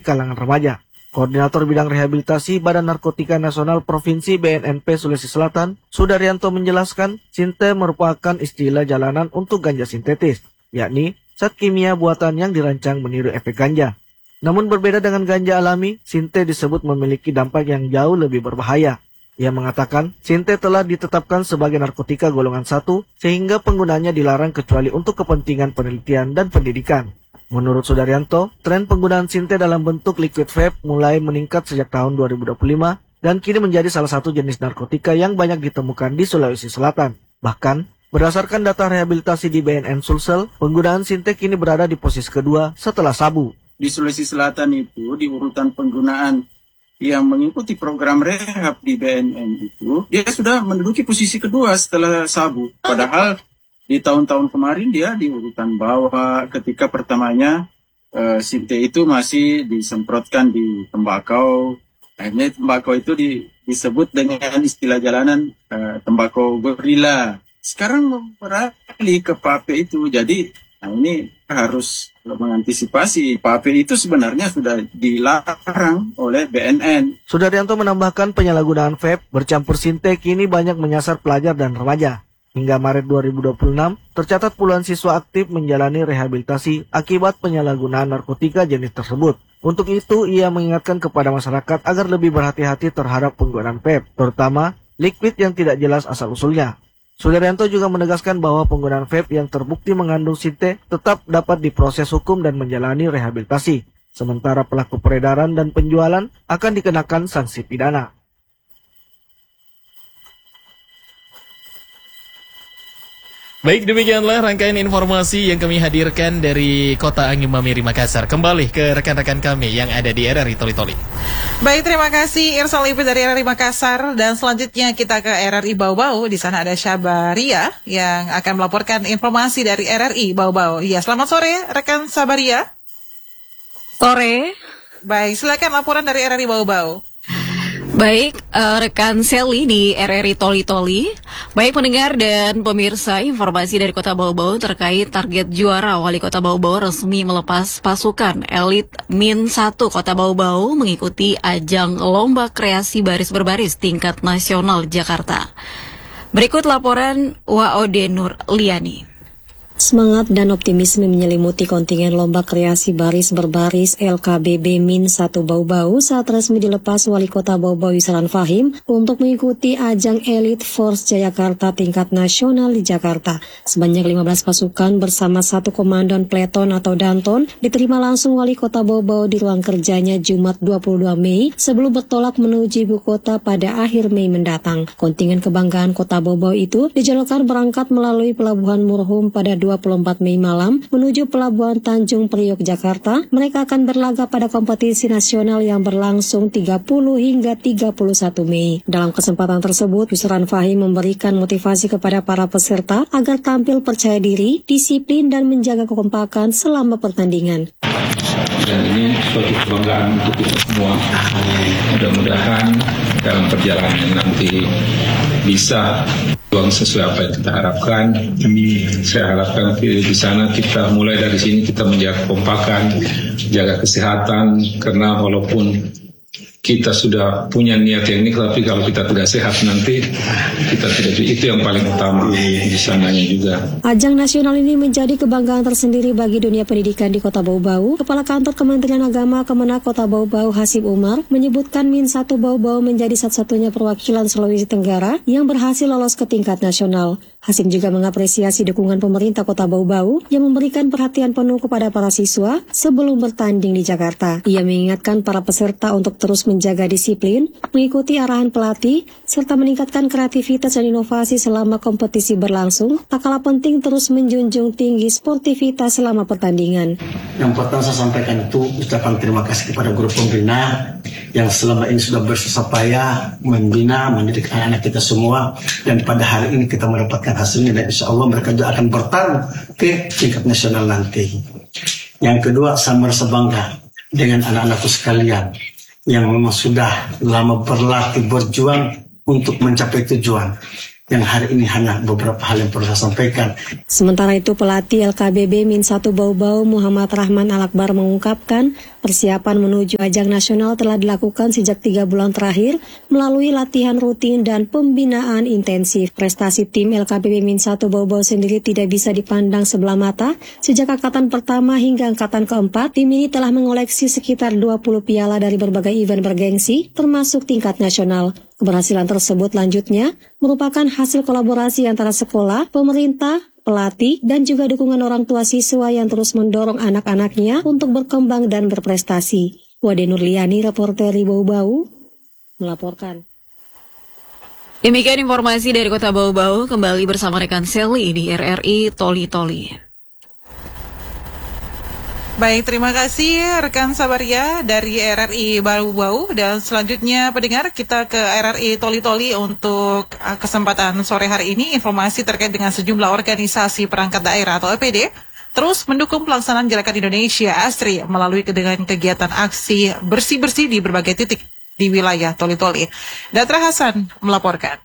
kalangan remaja. Koordinator Bidang Rehabilitasi Badan Narkotika Nasional Provinsi BNNP Sulawesi Selatan, Sudaryanto menjelaskan, Sinte merupakan istilah jalanan untuk ganja sintetis, yakni zat kimia buatan yang dirancang meniru efek ganja. Namun berbeda dengan ganja alami, Sinte disebut memiliki dampak yang jauh lebih berbahaya. Ia mengatakan, Sinte telah ditetapkan sebagai narkotika golongan 1 sehingga penggunaannya dilarang kecuali untuk kepentingan penelitian dan pendidikan. Menurut Sudaryanto, tren penggunaan Sinte dalam bentuk liquid vape mulai meningkat sejak tahun 2025 dan kini menjadi salah satu jenis narkotika yang banyak ditemukan di Sulawesi Selatan. Bahkan, berdasarkan data rehabilitasi di BNN Sulsel, penggunaan Sinte kini berada di posisi kedua setelah sabu. Di Sulawesi Selatan itu, di urutan penggunaan yang mengikuti program rehab di BNN itu, dia sudah menduduki posisi kedua setelah sabu. Padahal di tahun-tahun kemarin dia di urutan bawah ketika pertamanya Sinte itu masih disemprotkan di tembakau. Akhirnya tembakau itu disebut dengan istilah jalanan tembakau gorila. Sekarang beralih ke vape itu, jadi ini harus mengantisipasi. Vape itu sebenarnya sudah dilarang oleh BNN. Sudaryanto menambahkan penyalahgunaan vape bercampur Sinte kini banyak menyasar pelajar dan remaja. Hingga Maret 2026, tercatat puluhan siswa aktif menjalani rehabilitasi akibat penyalahgunaan narkotika jenis tersebut. Untuk itu, ia mengingatkan kepada masyarakat agar lebih berhati-hati terhadap penggunaan vape, terutama liquid yang tidak jelas asal-usulnya. Sudaryanto juga menegaskan bahwa penggunaan vape yang terbukti mengandung Sinte tetap dapat diproses hukum dan menjalani rehabilitasi, sementara pelaku peredaran dan penjualan akan dikenakan sanksi pidana. Baik, demikianlah rangkaian informasi yang kami hadirkan dari Kota Angin Mamiri, Makassar. Kembali ke rekan-rekan kami yang ada di RRI Toli-Toli. Baik, terima kasih Irsal Ibu dari RRI Makassar. Dan selanjutnya kita ke RRI Bau-Bau. Di sana ada Syabaria yang akan melaporkan informasi dari RRI Bau-Bau. Ya, selamat sore rekan Syabaria. Sore. Baik, silakan laporan dari RRI Bau-Bau. Baik, rekan Sally di RRI Toli-Toli. Baik pendengar dan pemirsa, informasi dari Kota Bau-Bau terkait target juara Wali Kota Bau-Bau resmi melepas pasukan elit Min 1 Kota Bau-Bau mengikuti ajang lomba kreasi baris berbaris tingkat nasional Jakarta. Berikut laporan Waode Nur Liani. Semangat dan optimisme menyelimuti kontingen lomba kreasi baris berbaris LKBB Min 1 Bau-Bau saat resmi dilepas Wali Kota Bau-Bau Yusran Fahim untuk mengikuti ajang Elite Force Jayakarta tingkat nasional di Jakarta. Sebanyak 15 pasukan bersama satu komandan Pleton atau Danton diterima langsung Wali Kota Bau-Bau di ruang kerjanya Jumat 22 Mei sebelum bertolak menuju ibu kota pada akhir Mei mendatang. Kontingen kebanggaan Kota Bau-Bau itu dijadwalkan berangkat melalui Pelabuhan Murhum pada 24 Mei malam menuju Pelabuhan Tanjung Priok, Jakarta. Mereka akan berlaga pada kompetisi nasional yang berlangsung 30 hingga 31 Mei. Dalam kesempatan tersebut, Yusran Fahim memberikan motivasi kepada para peserta agar tampil percaya diri, disiplin, dan menjaga kekompakan selama pertandingan. Dan ini suatu kebanggaan untuk kita semua. Mudah-mudahan dalam perjalanan nanti bisa uang sesuai apa yang kita harapkan. Saya harapkan di sana kita mulai dari sini kita menjaga kekompakan, jaga kesehatan, karena walaupun kita sudah punya niat yang ini, tapi kalau kita tidak sehat nanti kita tidak, itu yang paling utama di sananya juga. Ajang nasional ini menjadi kebanggaan tersendiri bagi dunia pendidikan di Kota Bau-Bau. Kepala Kantor Kementerian Agama Kemenak Kota Bau-Bau Hasib Umar menyebutkan Min 1 Bau-Bau menjadi satu-satunya perwakilan Sulawesi Tenggara yang berhasil lolos ke tingkat nasional. Hasim juga mengapresiasi dukungan pemerintah Kota Bau-Bau yang memberikan perhatian penuh kepada para siswa sebelum bertanding di Jakarta. Ia mengingatkan para peserta untuk terus menjaga disiplin, mengikuti arahan pelatih, serta meningkatkan kreativitas dan inovasi selama kompetisi berlangsung. Tak kalah penting terus menjunjung tinggi sportivitas selama pertandingan. Yang pertama saya sampaikan itu ucapan terima kasih kepada guru pembina yang selama ini sudah bersusah payah membina, mendidik anak-anak kita semua, dan pada hari ini kita mendapatkan hasilnya, dan insya Allah mereka juga akan bertarung ke tingkat nasional nanti. Yang kedua, saya merasa bangga dengan anak-anakku sekalian yang memang sudah lama berlatih, berjuang untuk mencapai tujuan. yang hari ini hanya beberapa hal yang perlu saya sampaikan. Sementara itu pelatih LKBB Min 1 Bau-Bau Muhammad Rahman Al-Akbar mengungkapkan persiapan menuju ajang nasional telah dilakukan sejak 3 bulan terakhir melalui latihan rutin dan pembinaan intensif. Prestasi tim LKBB Min 1 Bau-Bau sendiri tidak bisa dipandang sebelah mata. Sejak angkatan pertama hingga angkatan keempat, tim ini telah mengoleksi sekitar 20 piala dari berbagai event bergengsi, termasuk tingkat nasional. Keberhasilan tersebut lanjutnya merupakan hasil kolaborasi antara sekolah, pemerintah, pelatih, dan juga dukungan orang tua siswa yang terus mendorong anak-anaknya untuk berkembang dan berprestasi. Wade Nurliani, reporter Bau-Bau, melaporkan. Demikian informasi dari Kota Bau-Bau, kembali bersama rekan Sally di RRI Toli-Toli. Baik, terima kasih rekan Sabaria dari RRI Bau-Bau. Dan selanjutnya pendengar, kita ke RRI Toli-Toli untuk kesempatan sore hari ini. Informasi terkait dengan sejumlah organisasi perangkat daerah atau EPD terus mendukung pelaksanaan Gerakan Indonesia Asri melalui dengan kegiatan aksi bersih-bersih di berbagai titik di wilayah Toli-Toli. Datra Hasan melaporkan.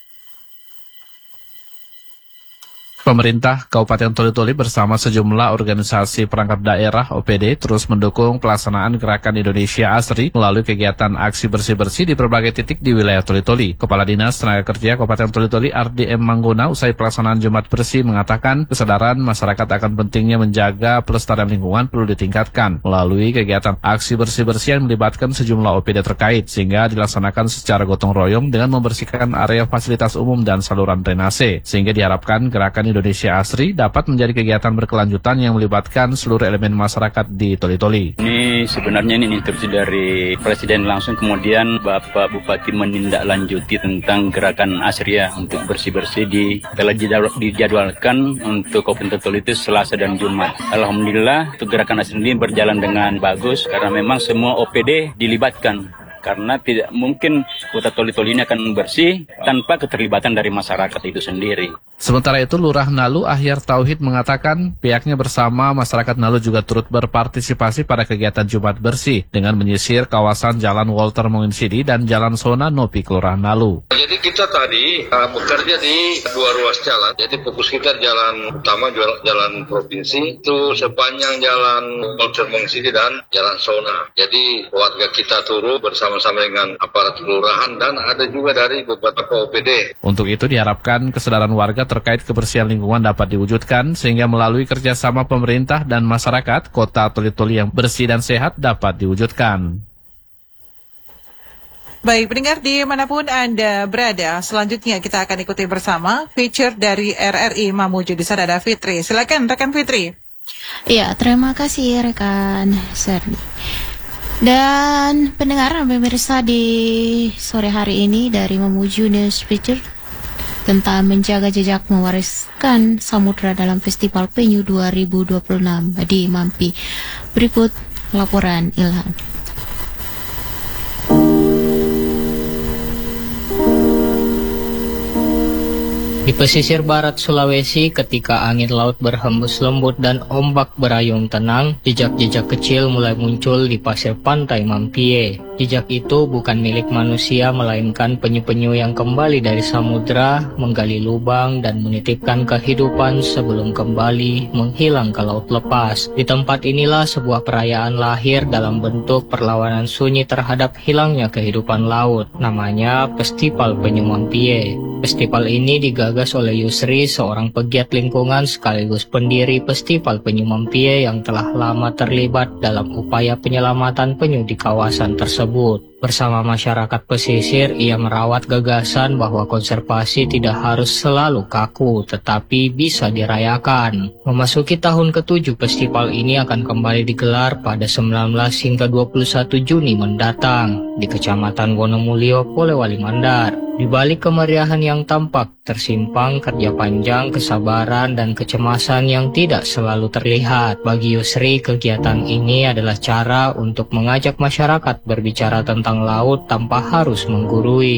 Pemerintah Kabupaten Toli-Toli bersama sejumlah organisasi perangkat daerah OPD terus mendukung pelaksanaan Gerakan Indonesia Asri melalui kegiatan aksi bersih-bersih di berbagai titik di wilayah Toli-Toli. Kepala Dinas Tenaga Kerja Kabupaten Toli-Toli RDM Mangguna usai pelaksanaan Jumat Bersih mengatakan kesadaran masyarakat akan pentingnya menjaga pelestarian lingkungan perlu ditingkatkan melalui kegiatan aksi bersih-bersih yang melibatkan sejumlah OPD terkait sehingga dilaksanakan secara gotong royong dengan membersihkan area fasilitas umum dan saluran drainase sehingga diharapkan Gerakan Indonesia Asri dapat menjadi kegiatan berkelanjutan yang melibatkan seluruh elemen masyarakat di Toli-Toli. Ini sebenarnya ini instruksi dari Presiden langsung, kemudian Bapak Bupati menindaklanjuti tentang Gerakan Asri ya untuk bersih-bersih telah dijadwalkan untuk Kabupaten Toli itu Selasa dan Jumat. Alhamdulillah untuk Gerakan Asri ini berjalan dengan bagus karena memang semua OPD dilibatkan. Karena tidak mungkin Kota Toli-Toli ini akan bersih tanpa keterlibatan dari masyarakat itu sendiri. Sementara itu, Lurah Nalu Ahyar Tauhid mengatakan pihaknya bersama masyarakat Nalu juga turut berpartisipasi pada kegiatan Jumat Bersih dengan menyisir kawasan Jalan Walter Monginsidi dan Jalan Sona Nopi Kelurahan Nalu. Jadi kita tadi bekerja di 2 ruas jalan. Jadi fokus kita jalan utama, jalan provinsi, itu sepanjang Jalan Walter Monginsidi dan Jalan Sona. Jadi warga kita turut bersama-sama dengan aparat kelurahan dan ada juga dari beberapa OPD. Untuk itu diharapkan kesadaran warga terkait kebersihan lingkungan dapat diwujudkan sehingga melalui kerjasama pemerintah dan masyarakat, Kota Toli-Toli yang bersih dan sehat dapat diwujudkan. Baik, pendengar dimanapun Anda berada, selanjutnya kita akan ikuti bersama feature dari RRI Mamuju. Di sana ada Fitri. Silakan rekan Fitri. Iya, terima kasih rekan Serdi. Dan pendengar pemirsa di sore hari ini dari Mamuju News Feature tentang menjaga jejak mewariskan samudra dalam Festival Penyu 2026 di Mampi. Berikut laporan Ilham. Di pesisir barat Sulawesi, ketika angin laut berhembus lembut dan ombak berayun tenang, jejak-jejak kecil mulai muncul di pasir pantai Mampie. Jejak itu bukan milik manusia, melainkan penyu-penyu yang kembali dari samudra, menggali lubang dan menitipkan kehidupan sebelum kembali menghilang ke laut lepas. Di tempat inilah sebuah perayaan lahir dalam bentuk perlawanan sunyi terhadap hilangnya kehidupan laut. Namanya Festival Penyu Mampie. Festival ini digagas oleh Yusri, seorang pegiat lingkungan sekaligus pendiri Festival Penyu Mampie yang telah lama terlibat dalam upaya penyelamatan penyu di kawasan tersebut. Bersama masyarakat pesisir, ia merawat gagasan bahwa konservasi tidak harus selalu kaku, tetapi bisa dirayakan. Memasuki tahun ke-7, festival ini akan kembali digelar pada 19 hingga 21 Juni mendatang di Kecamatan Wonomulyo, Polewali Mandar. Di balik kemeriahan yang tampak, tersimpang kerja panjang, kesabaran, dan kecemasan yang tidak selalu terlihat. Bagi Yusri, kegiatan ini adalah cara untuk mengajak masyarakat berbicara tentang laut tanpa harus menggurui.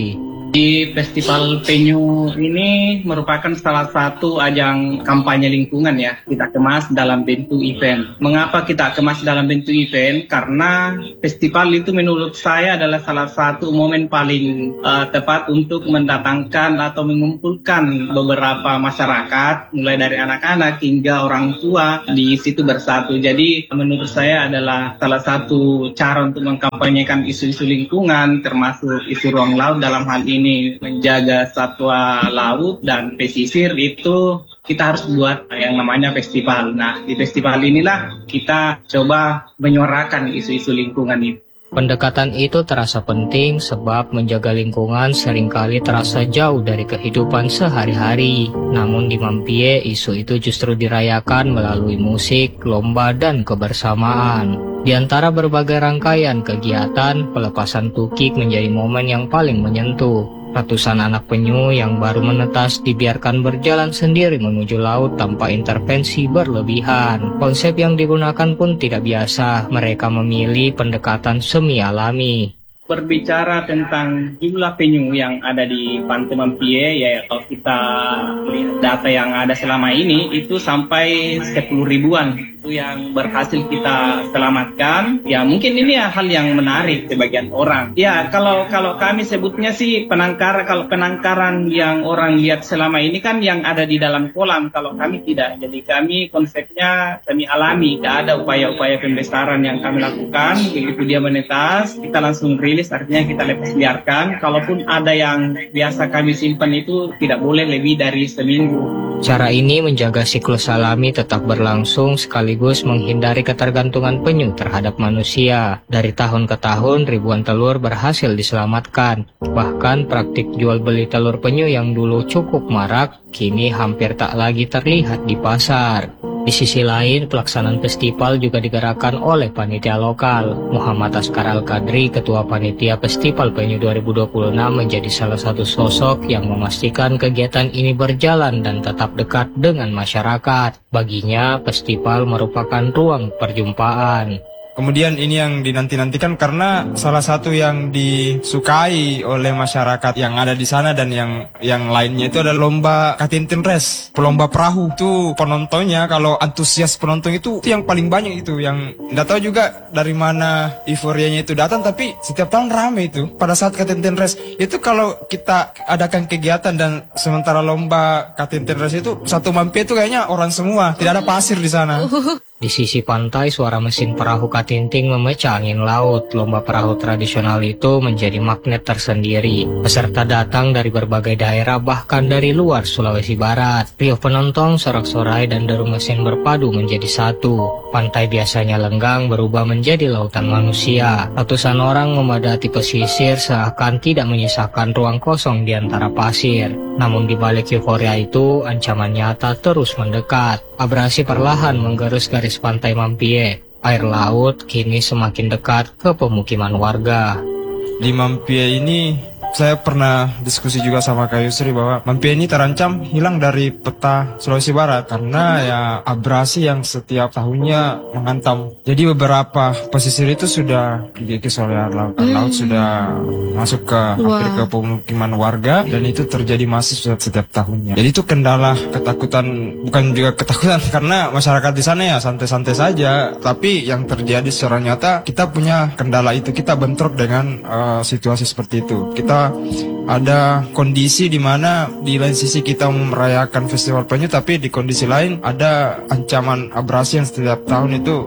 Di Festival Penyu ini merupakan salah satu ajang kampanye lingkungan ya. Kita kemas dalam bentuk event. Mengapa kita kemas dalam bentuk event? Karena festival itu menurut saya adalah salah satu momen paling tepat untuk mendatangkan atau mengumpulkan beberapa masyarakat, mulai dari anak-anak hingga orang tua di situ bersatu. Jadi menurut saya adalah salah satu cara untuk mengkampanyekan isu-isu lingkungan, termasuk isu ruang laut dalam hal ini menjaga satwa laut dan pesisir. Itu kita harus buat yang namanya festival. Nah, di festival inilah kita coba menyuarakan isu-isu lingkungan itu. Pendekatan itu terasa penting sebab menjaga lingkungan seringkali terasa jauh dari kehidupan sehari-hari. Namun di Mampie, isu itu justru dirayakan melalui musik, lomba, dan kebersamaan. Di antara berbagai rangkaian kegiatan, pelepasan tukik menjadi momen yang paling menyentuh. Ratusan anak penyu yang baru menetas dibiarkan berjalan sendiri menuju laut tanpa intervensi berlebihan. Konsep yang digunakan pun tidak biasa. Mereka memilih pendekatan semi alami. Berbicara tentang jumlah penyu yang ada di Pantai Mampie, ya kalau kita lihat data yang ada selama ini itu sampai 10 ribuan itu yang berhasil kita selamatkan. Ya mungkin ini hal yang menarik sebagian orang. Ya kalau kami sebutnya sih penangkaran. Kalau penangkaran yang orang lihat selama ini kan yang ada di dalam kolam, kalau kami tidak. Jadi kami konsepnya semi alami, tidak ada upaya-upaya pembesaran yang kami lakukan. Begitu dia menetas, kita langsung rilis, artinya kita lepas biarkan. Kalaupun ada yang biasa kami simpan itu tidak boleh lebih dari seminggu. Cara ini menjaga siklus alami tetap berlangsung sekaligus menghindari ketergantungan penyu terhadap manusia. Dari tahun ke tahun ribuan telur berhasil diselamatkan. Bahkan praktik jual beli telur penyu yang dulu cukup marak kini hampir tak lagi terlihat di pasar. Di sisi lain, pelaksanaan festival juga digerakkan oleh panitia lokal. Muhammad Askar Al-Kadri, Ketua Panitia Festival Penyu 2026, menjadi salah satu sosok yang memastikan kegiatan ini berjalan dan tetap dekat dengan masyarakat. Baginya, festival merupakan ruang perjumpaan. Kemudian ini yang dinanti-nantikan karena salah satu yang disukai oleh masyarakat yang ada di sana dan yang lainnya itu adalah lomba Katintin Race, lomba perahu. Itu penontonnya, kalau antusias penonton itu yang paling banyak itu. Yang nggak tahu juga dari mana euforianya itu datang, tapi setiap tahun rame itu. Pada saat Katintin Race itu kalau kita adakan kegiatan dan sementara lomba Katintin Race itu satu Mampie itu kayaknya orang semua, tidak ada pasir di sana. Di sisi pantai, suara mesin perahu katinting memecah angin laut. Lomba perahu tradisional itu menjadi magnet tersendiri. Peserta datang dari berbagai daerah, bahkan dari luar Sulawesi Barat. Riuh penonton, sorak-sorai, dan deru mesin berpadu menjadi satu. Pantai biasanya lenggang berubah menjadi lautan manusia. Ratusan orang memadati pesisir seakan tidak menyisakan ruang kosong di antara pasir. Namun di balik euforia itu, ancaman nyata terus mendekat. Abrasi perlahan menggerus garis pantai Mampie. Air laut kini semakin dekat ke pemukiman warga. Di Mampie ini saya pernah diskusi juga sama Kak Yusri bahwa Mampie ini terancam hilang dari peta Sulawesi Barat karena ya abrasi yang setiap tahunnya menghantam. Jadi beberapa pesisir itu sudah dikikis oleh air laut. Air laut sudah masuk ke hampir ke pemukiman warga dan itu terjadi masif setiap tahunnya. Jadi itu kendala ketakutan, bukan juga ketakutan karena masyarakat di sana ya santai-santai saja. Tapi yang terjadi secara nyata kita punya kendala itu, kita bentrok dengan situasi seperti itu. Kita ada kondisi di mana di lain sisi kita merayakan festival penyu, tapi di kondisi lain ada ancaman abrasi yang setiap tahun itu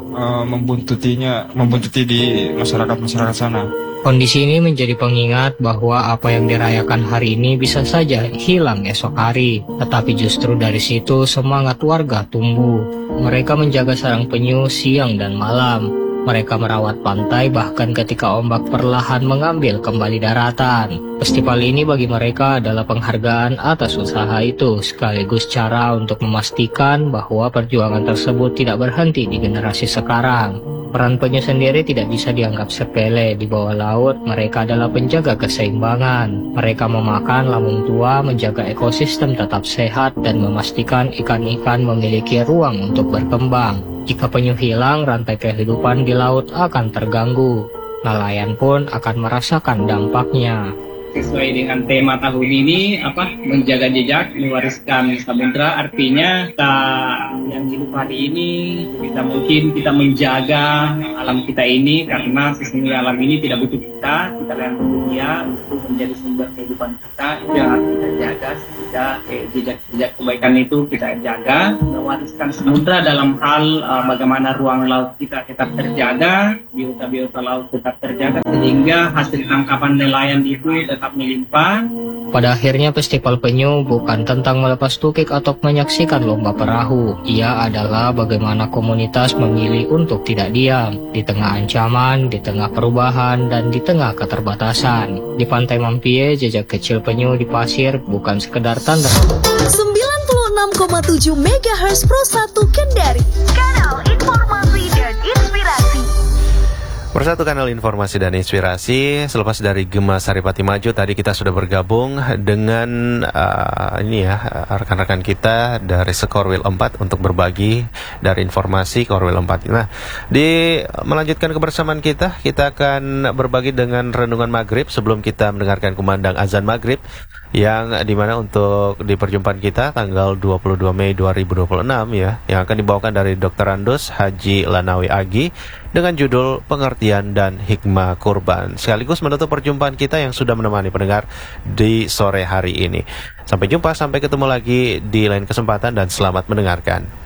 membuntuti di masyarakat sana. Kondisi ini menjadi pengingat bahwa apa yang dirayakan hari ini bisa saja hilang esok hari. Tetapi justru dari situ semangat warga tumbuh. Mereka menjaga sarang penyu siang dan malam. Mereka merawat pantai bahkan ketika ombak perlahan mengambil kembali daratan. Festival ini bagi mereka adalah penghargaan atas usaha itu, sekaligus cara untuk memastikan bahwa perjuangan tersebut tidak berhenti di generasi sekarang. Peran penyu sendiri tidak bisa dianggap sepele. Di bawah laut, mereka adalah penjaga keseimbangan. Mereka memakan lambung tua, menjaga ekosistem tetap sehat, dan memastikan ikan-ikan memiliki ruang untuk berkembang. Jika penyu hilang, rantai kehidupan di laut akan terganggu. Nelayan pun akan merasakan dampaknya. sesuai dengan tema tahun ini menjaga jejak mewariskan samudra, artinya kita yang hidup hari ini bisa mungkin kita menjaga alam kita ini, karena sesungguhnya alam ini tidak butuh kita yang butuh dia untuk menjadi sumber kehidupan kita. Itu yang harus kita jaga, sehingga jejak kebaikan itu kita jaga, mewariskan samudra dalam hal bagaimana ruang laut kita tetap terjaga, biota laut tetap terjaga, sehingga hasil tangkapan nelayan itu tetap melimpah. Pada akhirnya festival penyu bukan tentang melepas tukik atau menyaksikan lomba perahu. Ia adalah bagaimana komunitas memilih untuk tidak diam di tengah ancaman, di tengah perubahan, dan di tengah keterbatasan. Di Pantai Mampie, jejak kecil penyu di pasir bukan sekedar tanda. 96,7 MHz Pro 1 Kendari, kanal informasi dan inspirasi. Persatu kanal informasi dan inspirasi. Selepas dari Gema Saripati Maju, tadi kita sudah bergabung dengan rekan-rekan kita dari Sekorwil 4 untuk berbagi dari informasi Korwil 4. Nah, melanjutkan kebersamaan kita akan berbagi dengan renungan maghrib sebelum kita mendengarkan kumandang azan maghrib, yang dimana untuk di perjumpaan kita tanggal 22 Mei 2026 ya, yang akan dibawakan dari Dr. Andus Haji Lanawi Agi dengan judul Pengertian dan Hikmah Kurban, sekaligus menutup perjumpaan kita yang sudah menemani pendengar di sore hari ini. Sampai jumpa, sampai ketemu lagi di lain kesempatan, dan selamat mendengarkan.